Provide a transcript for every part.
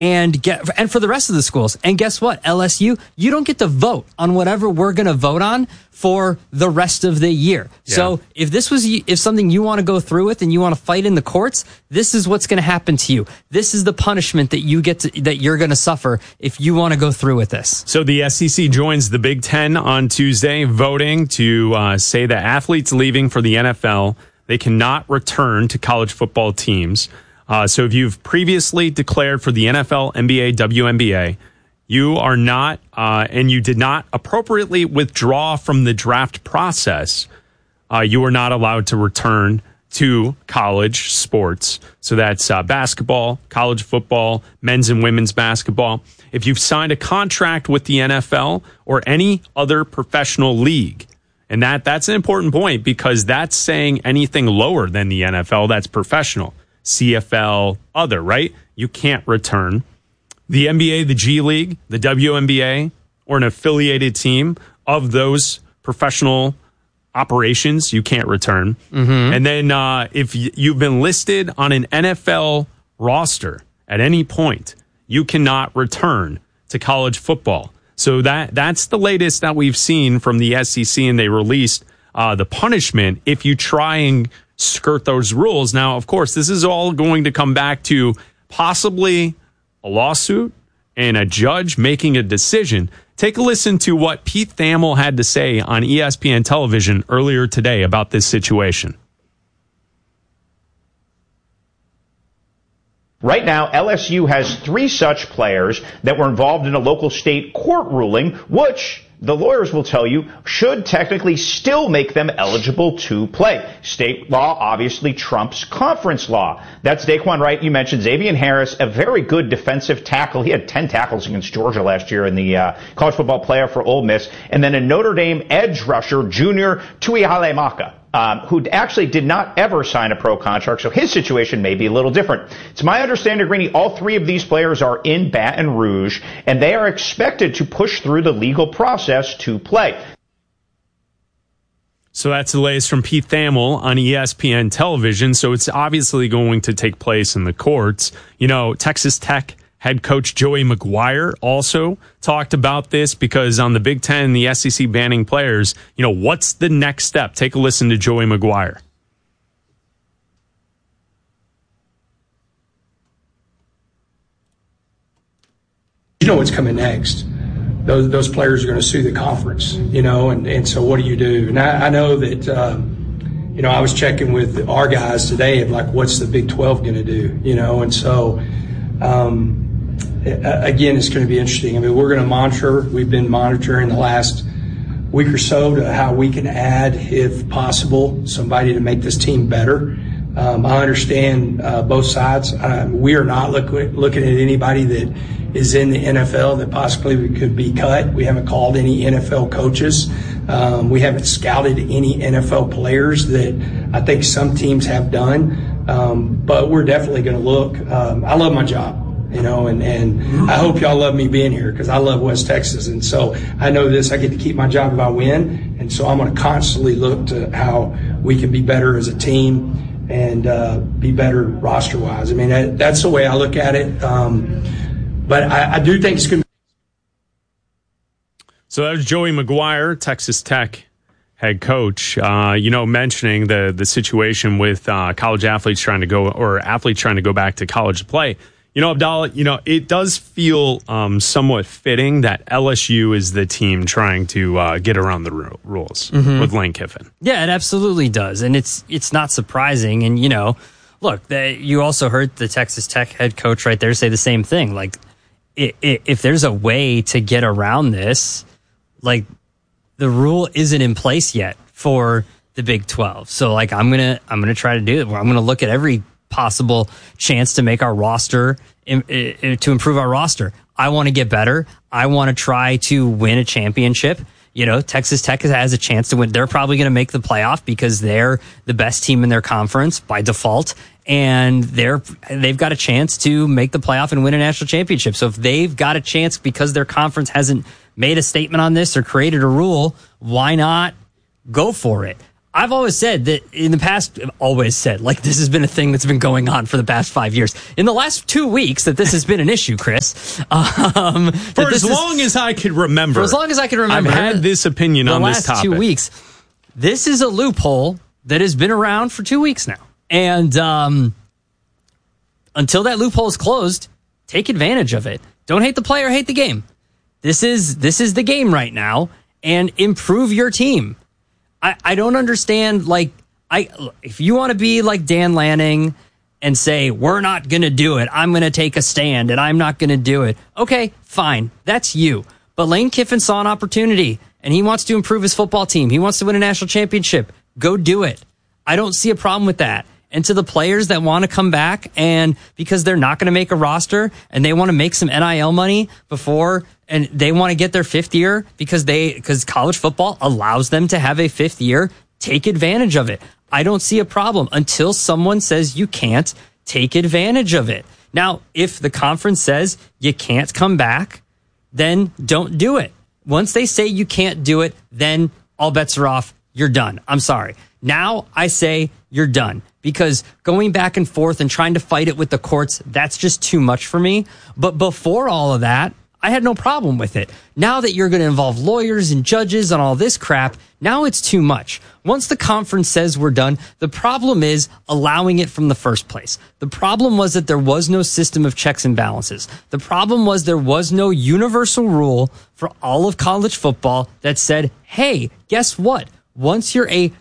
and for the rest of the schools. And guess what? LSU, you don't get to vote on whatever we're going to vote on for the rest of the year. Yeah. So if something you want to go through with and you want to fight in the courts, this is what's going to happen to you. This is the punishment that you're going to suffer if you want to go through with this. So the SEC joins the Big Ten on Tuesday, voting to say that athletes leaving for the NFL, they cannot return to college football teams. So if you've previously declared for the NFL, NBA, WNBA, you are not, and you did not appropriately withdraw from the draft process, you are not allowed to return to college sports. So that's basketball, college football, men's and women's basketball. If you've signed a contract with the NFL or any other professional league, and that's an important point because that's saying anything lower than the NFL, that's professional. CFL, other, right? You can't return. The NBA, the G League, the WNBA, or an affiliated team of those professional operations, you can't return. Mm-hmm. And then if you've been listed on an NFL roster at any point, you cannot return to college football. So that's the latest that we've seen from the SEC, and they released the punishment if you try and skirt those rules. Now, of course, this is all going to come back to possibly a lawsuit and a judge making a decision. Take a listen to what Pete Thamel had to say on ESPN television earlier today about this situation. Right now, LSU has 3 such players that were involved in a local state court ruling, which the lawyers will tell you should technically still make them eligible to play. State law obviously trumps conference law. That's Daquan Wright. You mentioned Xavier Harris, a very good defensive tackle. He had 10 tackles against Georgia last year in the college football player for Ole Miss. And then a Notre Dame edge rusher, Junior Tuihalemaka. Who actually did not ever sign a pro contract, so his situation may be a little different. It's my understanding, Greeny, all 3 of these players are in Baton Rouge, and they are expected to push through the legal process to play. So that's the latest from Pete Thamel on ESPN television, so it's obviously going to take place in the courts. You know, Texas Tech head coach Joey McGuire also talked about this because on the Big Ten, the SEC banning players, you know, what's the next step? Take a listen to Joey McGuire. You know what's coming next. Those players are going to sue the conference, you know, and so what do you do? And I know that, you know, I was checking with our guys today of like, what's the Big 12 going to do, you know, and so, again, it's going to be interesting. I mean, we're going to monitor. We've been monitoring the last week or so to how we can add, if possible, somebody to make this team better. I understand both sides. We are not looking at anybody that is in the NFL that possibly could be cut. We haven't called any NFL coaches. We haven't scouted any NFL players that I think some teams have done. But we're definitely going to look. I love my job. You know, and I hope y'all love me being here because I love West Texas. And so I know this, I get to keep my job if I win. And so I'm going to constantly look to how we can be better as a team and be better roster-wise. I mean, that's the way I look at it. But I do think it's going to be. So that was Joey McGuire, Texas Tech head coach, you know, mentioning the situation with college athletes trying to go back to college to play. You know, Abdallah, you know, it does feel somewhat fitting that LSU is the team trying to get around the rules with Lane Kiffin. Yeah, it absolutely does. And it's not surprising. And, you know, look, you also heard the Texas Tech head coach right there say the same thing. Like, if there's a way to get around this, like, the rule isn't in place yet for the Big 12. So, like, I'm gonna try to do it. I'm gonna look at every possible chance to make our roster, to improve our roster. I want to get better. I want to try to win a championship. You know, Texas Tech has a chance to win. They're probably going to make the playoff because they're the best team in their conference by default. And they've got a chance to make the playoff and win a national championship. So if they've got a chance because their conference hasn't made a statement on this or created a rule, why not go for it? I've always said that in the past, like this has been a thing that's been going on for the past 5 years. In the last 2 weeks that this has been an issue, Chris. For as long as I could remember. For as long as I can remember. I've had this opinion on this topic. The last 2 weeks. This is a loophole that has been around for 2 weeks now. And until that loophole is closed, take advantage of it. Don't hate the player, hate the game. This is the game right now, and improve your team. I don't understand, if you want to be like Dan Lanning and say, we're not going to do it, I'm going to take a stand and I'm not going to do it. Okay, fine. That's you. But Lane Kiffin saw an opportunity and he wants to improve his football team. He wants to win a national championship. Go do it. I don't see a problem with that. And to the players that want to come back and because they're not going to make a roster and they want to make some NIL money before and they want to get their fifth year because college football allows them to have a fifth year, take advantage of it. I don't see a problem until someone says you can't. Take advantage of it. Now, if the conference says you can't come back, then don't do it. Once they say you can't do it, then all bets are off. You're done. I'm sorry. Now I say you're done. Because going back and forth and trying to fight it with the courts, that's just too much for me. But before all of that, I had no problem with it. Now that you're going to involve lawyers and judges and all this crap, now it's too much. Once the conference says we're done, the problem is allowing it from the first place. The problem was that there was no system of checks and balances. The problem was there was no universal rule for all of college football that said, hey, guess what? Once you're a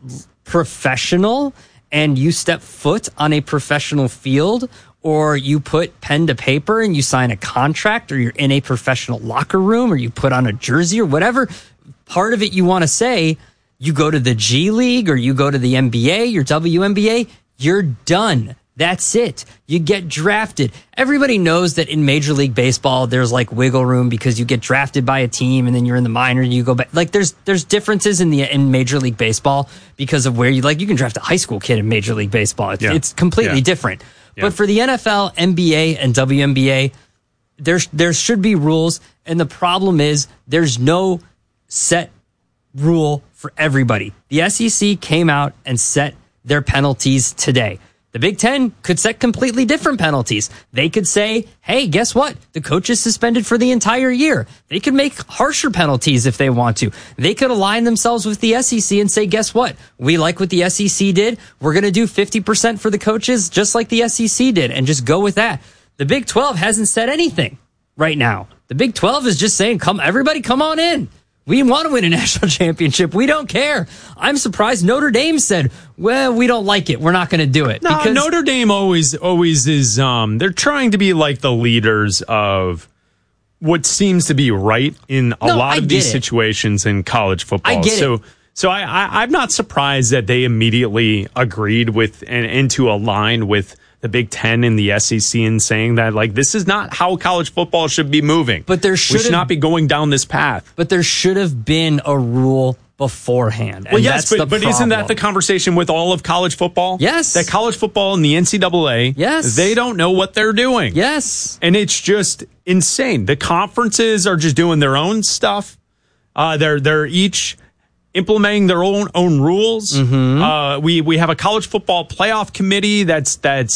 professional and you step foot on a professional field, or you put pen to paper and you sign a contract, or you're in a professional locker room, or you put on a jersey, or whatever part of it you want to say, you go to the G League or you go to the NBA, your WNBA, you're done. That's it. You get drafted. Everybody knows that in Major League Baseball, there's like wiggle room because you get drafted by a team and then you're in the minor and you go back. Like there's differences in Major League Baseball because of where you can draft a high school kid in Major League Baseball. It's completely different. Yeah. But for the NFL, NBA, and WNBA, there should be rules. And the problem is there's no set rule for everybody. The SEC came out and set their penalties today. The Big Ten could set completely different penalties. They could say, hey, guess what? The coach is suspended for the entire year. They could make harsher penalties if they want to. They could align themselves with the SEC and say, guess what? We like what the SEC did. We're going to do 50% for the coaches, just like the SEC did, and just go with that. The Big 12 hasn't said anything right now. The Big 12 is just saying, everybody come on in. We want to win a national championship. We don't care. I'm surprised Notre Dame said, well, we don't like it. We're not going to do it. No, because Notre Dame always is, they're trying to be like the leaders of what seems to be right in a lot of these situations in college football. I get it. So I'm not surprised that they immediately agreed with and to align with the Big Ten and the SEC in saying that, like, this is not how college football should be moving. But we should not be going down this path. But there should have been a rule beforehand. Well, yes, but isn't that the conversation with all of college football? Yes. That college football and the NCAA, yes, they don't know what they're doing. Yes. And it's just insane. The conferences are just doing their own stuff. They're each implementing their own rules. Mm-hmm. We have a college football playoff committee that's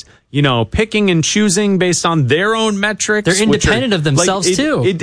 picking and choosing based on their own metrics. They're independent of themselves too. It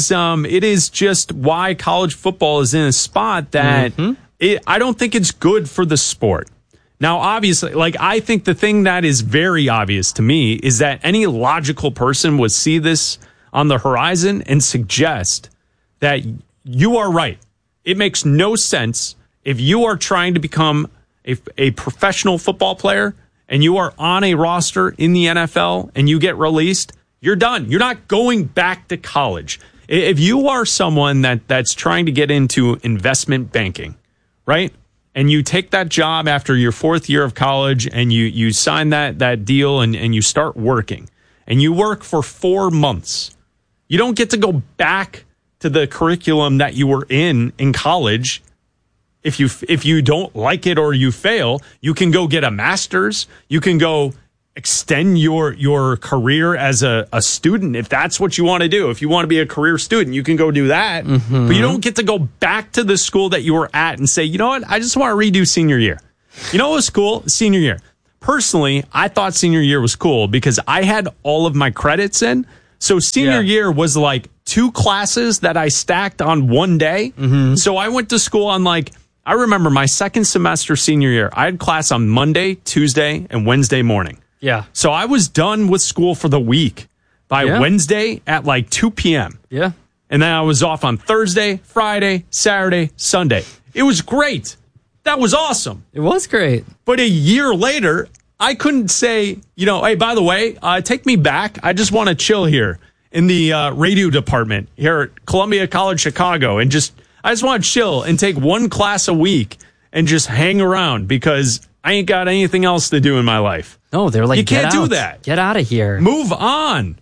is just why college football is in a spot that I don't think it's good for the sport. Now, obviously, I think the thing that is very obvious to me is that any logical person would see this on the horizon and suggest that you are right. It makes no sense if you are trying to become a professional football player and you are on a roster in the NFL and you get released, you're done. You're not going back to college. If you are someone that's trying to get into investment banking, right? And you take that job after your fourth year of college and you sign that deal and you start working and you work for 4 months, you don't get to go back to the curriculum that you were in college. If you don't like it or you fail, you can go get a master's. You can go extend your career as a student, if that's what you want to do. If you want to be a career student, you can go do that. Mm-hmm. But you don't get to go back to the school that you were at and say, you know what, I just want to redo senior year. You know what was cool? Senior year. Personally, I thought senior year was cool because I had all of my credits in. So senior year was like 2 classes that I stacked on one day. Mm-hmm. So I went to school on I remember my second semester senior year, I had class on Monday, Tuesday, and Wednesday morning. Yeah. So I was done with school for the week by Wednesday at 2 p.m. Yeah. And then I was off on Thursday, Friday, Saturday, Sunday. It was great. That was awesome. It was great. But a year later, I couldn't say, hey, by the way, take me back. I just want to chill here in the radio department here at Columbia College Chicago. And I just want to chill and take one class a week and just hang around because I ain't got anything else to do in my life. No, they're like, you can't do out. that. Get out of here. Move on.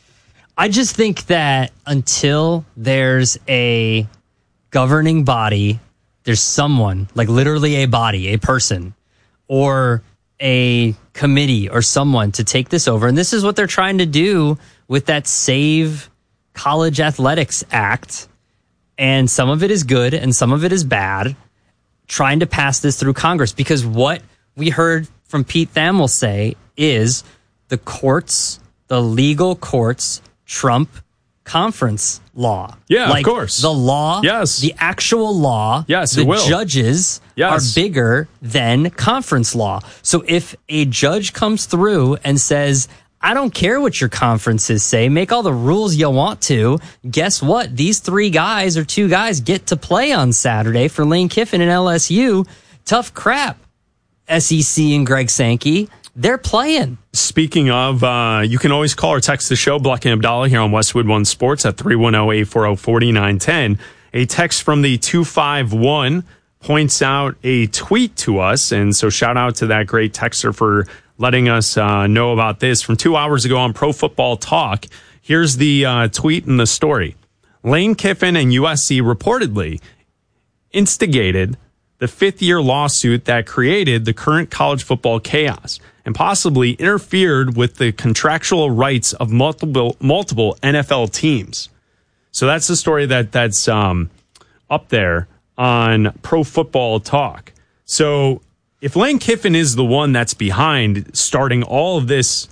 I just think that until there's a governing body, there's someone, literally a body, a person, or a committee or someone to take this over. And this is what they're trying to do with that Save College Athletics Act. And some of it is good and some of it is bad, trying to pass this through Congress. Because what we heard from Pete Thamel say is the courts, the legal courts, trump conference law. Yeah, of course. The law, yes. The actual law, yes, the it will. Judges are bigger than conference law. So if a judge comes through and says, I don't care what your conferences say, make all the rules you want to, guess what? These 3 guys or 2 guys get to play on Saturday for Lane Kiffin and LSU. Tough crap, SEC and Greg Sankey. They're playing. Speaking of, you can always call or text the show, Bleck and Abdallah here on Westwood One Sports at 310-840-4910. A text from the 251 points out a tweet to us, and so shout out to that great texter for letting us know about this from 2 hours ago on Pro Football Talk. Here's the tweet and the story. Lane Kiffin and USC reportedly instigated the 5th-year lawsuit that created the current college football chaos and possibly interfered with the contractual rights of multiple NFL teams. So that's the story that's up there on Pro Football Talk. So if Lane Kiffin is the one that's behind starting all of this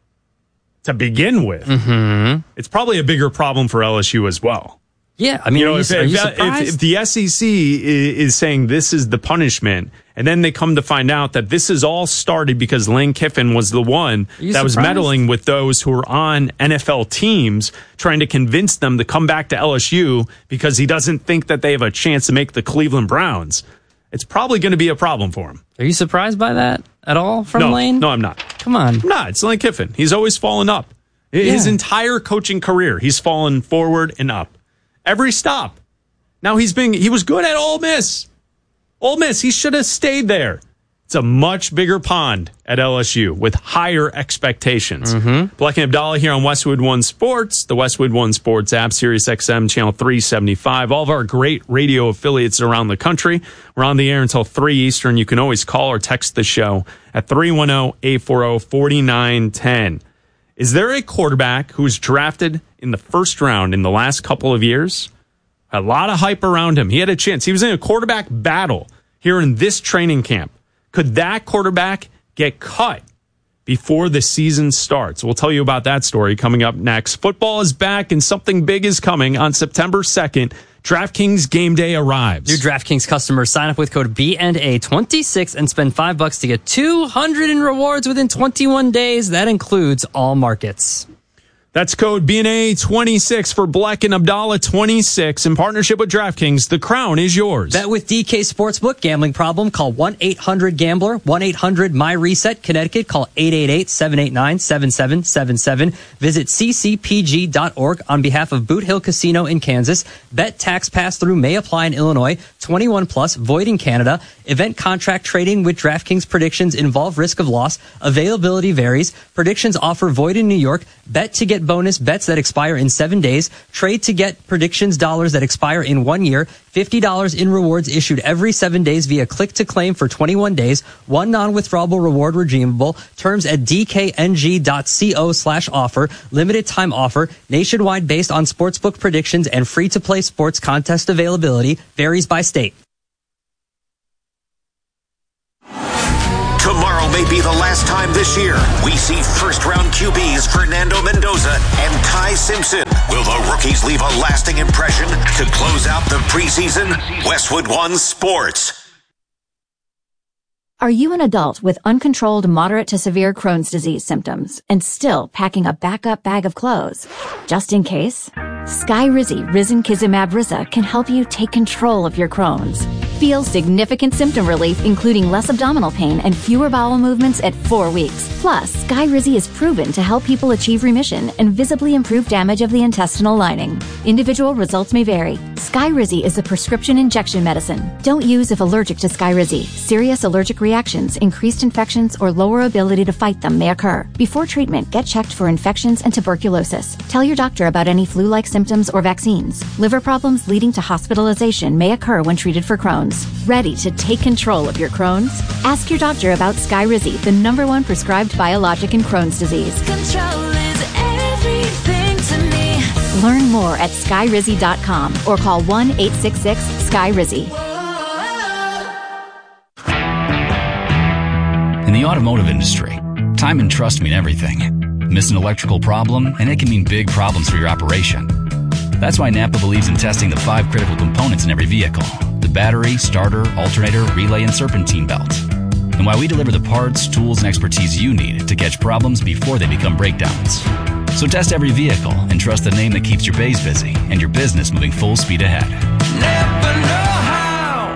to begin with, it's probably a bigger problem for LSU as well. Yeah, I mean, if the SEC is saying this is the punishment, and then they come to find out that this is all started because Lane Kiffin was the one that was meddling with those who are on NFL teams, trying to convince them to come back to LSU because he doesn't think that they have a chance to make the Cleveland Browns, it's probably going to be a problem for him. Are you surprised by that at all from Lane? No, I'm not. Come on. I'm not. It's Lane Kiffin. He's always fallen up. His entire coaching career, he's fallen forward and up. Every stop. Now he was good at Ole Miss. Ole Miss, he should have stayed there. It's a much bigger pond at LSU with higher expectations. Bleck and Abdallah here on Westwood One Sports, the Westwood One Sports app, Sirius XM, channel 375. All of our great radio affiliates around the country. We're on the air until 3 Eastern. You can always call or text the show at 310-840-4910. Is there a quarterback who was drafted in the first round in the last couple of years? A lot of hype around him. He had a chance. He was in a quarterback battle here in this training camp. Could that quarterback get cut before the season starts? We'll tell you about that story coming up next. Football is back and something big is coming on September 2nd. DraftKings Game Day arrives. New DraftKings customers sign up with code BNA26 and spend $5 to get $200 in rewards within 21 days. That includes all markets. That's code BNA26 for Bleck and Abdallah 26 in partnership with DraftKings. The crown is yours. Bet with DK Sportsbook. Gambling problem? Call 1-800-GAMBLER. 1-800-MyReset. Connecticut. Call 888-789-7777. Visit ccpg.org on behalf of Boot Hill Casino in Kansas. Bet tax pass-through may apply in Illinois. 21 plus. Void in Canada. Event contract trading with DraftKings predictions involve risk of loss. Availability varies. Predictions offer void in New York. Bet to get ticket bonus, bets that expire in 7 days, trade to get predictions dollars that expire in 1 year, $50 in rewards issued every 7 days via click to claim for 21 days, one non-withdrawable reward redeemable, terms at dkng.co/offer, limited time offer, nationwide based on sportsbook predictions and free to play sports contest availability, varies by state. Tomorrow may be the last time this year we see first-round QBs Fernando Mendoza and Ty Simpson. Will the rookies leave a lasting impression to close out the preseason? Westwood One Sports. Are you an adult with uncontrolled moderate to severe Crohn's disease symptoms and still packing a backup bag of clothes? Just in case? Skyrizi Risankizumab Riza can help you take control of your Crohn's. Feel significant symptom relief, including less abdominal pain and fewer bowel movements at 4 weeks. Plus, Skyrizi is proven to help people achieve remission and visibly improve damage of the intestinal lining. Individual results may vary. Skyrizi is a prescription injection medicine. Don't use if allergic to Skyrizi. Serious allergic reactions, increased infections, or lower ability to fight them may occur. Before treatment, get checked for infections and tuberculosis. Tell your doctor about any flu-like symptoms or vaccines. Liver problems leading to hospitalization may occur when treated for Crohn's. Ready to take control of your Crohn's? Ask your doctor about Skyrizi, the #1 prescribed biologic in Crohn's disease. Control is everything to me. Learn more at skyrizi.com or call 1-866-SKYRIZI. In the automotive industry, time and trust mean everything. Miss an electrical problem, and it can mean big problems for your operation. That's why Napa believes in testing the 5 critical components in every vehicle: the battery, starter, alternator, relay, and serpentine belt. And why we deliver the parts, tools, and expertise you need to catch problems before they become breakdowns. So test every vehicle and trust the name that keeps your bays busy and your business moving full speed ahead. Never know how.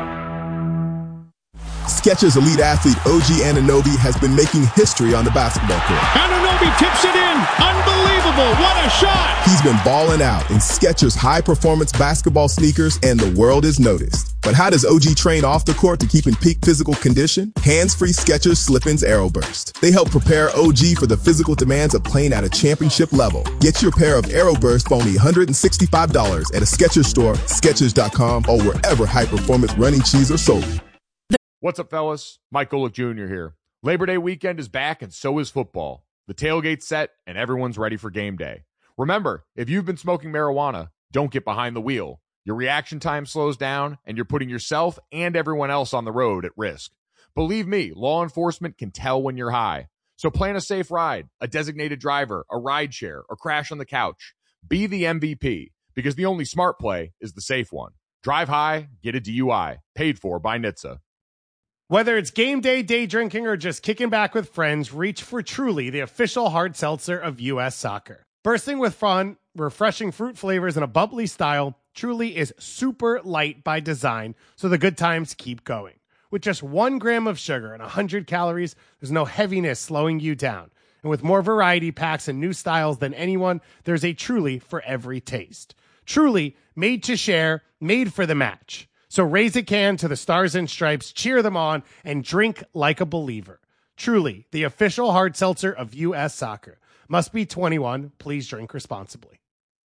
Skechers elite athlete OG Anunoby has been making history on the basketball court. Anunoby tips it in. Unbelievable. What a shot. He's been balling out in Skechers high-performance basketball sneakers, and the world is noticed. But how does OG train off the court to keep in peak physical condition? Hands-free Skechers Slip-ins Aeroburst. They help prepare OG for the physical demands of playing at a championship level. Get your pair of Aeroburst for only $165 at a Skechers store, Skechers.com, or wherever high-performance running shoes are sold. What's up, fellas? Mike Golick Jr. here. Labor Day weekend is back, and so is football. The tailgate's set, and everyone's ready for game day. Remember, if you've been smoking marijuana, don't get behind the wheel. Your reaction time slows down, and you're putting yourself and everyone else on the road at risk. Believe me, law enforcement can tell when you're high. So plan a safe ride, a designated driver, a ride share, or crash on the couch. Be the MVP, because the only smart play is the safe one. Drive high, get a DUI. Paid for by NHTSA. Whether it's game day, day drinking, or just kicking back with friends, reach for Truly, the official hard seltzer of U.S. Soccer. Bursting with fun, refreshing fruit flavors, and a bubbly style, Truly is super light by design, so the good times keep going. With just 1 gram of sugar and 100 calories, there's no heaviness slowing you down. And with more variety packs and new styles than anyone, there's a Truly for every taste. Truly, made to share, made for the match. So raise a can to the Stars and Stripes, cheer them on, and drink like a believer. Truly, the official hard seltzer of U.S. Soccer. Must be 21. Please drink responsibly.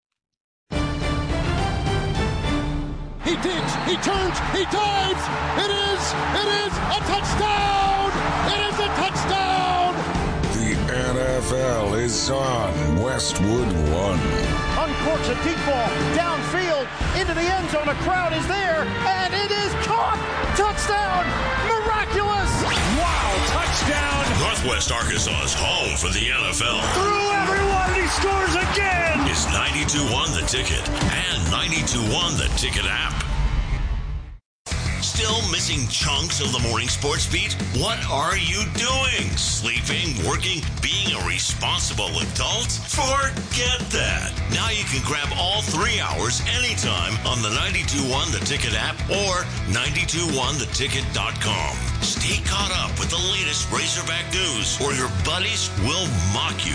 He digs, he turns, he dives. It is a touchdown. It is a touchdown. The NFL is on Westwood One. Uncorks a deep ball downfield into the end zone. A crowd is there, and it is caught. Touchdown! Miraculous! Wow, touchdown! Northwest Arkansas's home for the NFL. Through everyone, he scores again! Is 92.1 The Ticket and 92.1 The Ticket app. Still missing chunks of the morning sports beat? What are you doing? Sleeping, working, being a responsible adult? Forget that. Now you can grab all 3 hours anytime on the 92.1 The Ticket app or 921theticket.com. Stay caught up with the latest Razorback news or your buddies will mock you.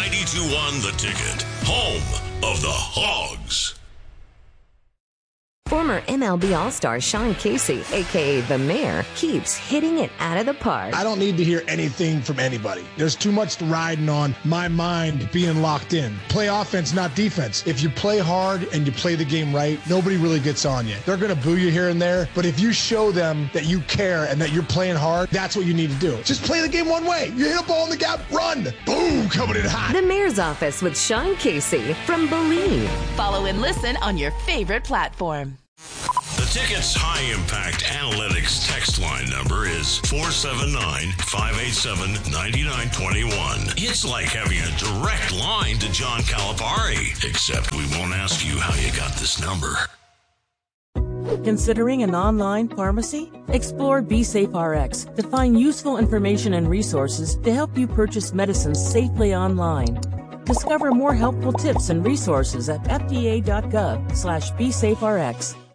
92.1 The Ticket, home of the Hogs. Former MLB All-Star Sean Casey, a.k.a. The Mayor, keeps hitting it out of the park. I don't need to hear anything from anybody. There's too much riding on my mind being locked in. Play offense, not defense. If you play hard and you play the game right, nobody really gets on you. They're going to boo you here and there, but if you show them that you care and that you're playing hard, that's what you need to do. Just play the game one way. You hit a ball in the gap, run. Boom, coming in hot. The Mayor's Office with Sean Casey from Believe. Follow and listen on your favorite platform. The Ticket's high-impact analytics text line number is 479-587-9921. It's like having a direct line to John Calipari, except we won't ask you how you got this number. Considering an online pharmacy? Explore BeSafeRx to find useful information and resources to help you purchase medicines safely online. Discover more helpful tips and resources at fda.gov/BeSafeRx.